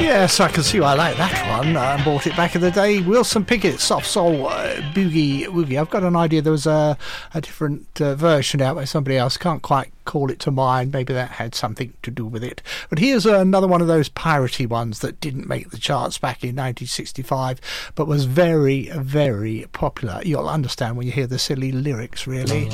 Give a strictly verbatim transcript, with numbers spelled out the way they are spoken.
Yes, I can see why I like that one. I bought it back in the day. Wilson Pickett, Soft Soul uh, Boogie Woogie. I've got an idea there was a, a different uh, version out by somebody else. Can't quite call it to mind. Maybe that had something to do with it. But here's uh, another one of those piratey ones that didn't make the charts back in nineteen sixty-five, but was very, very popular. You'll understand when you hear the silly lyrics, really.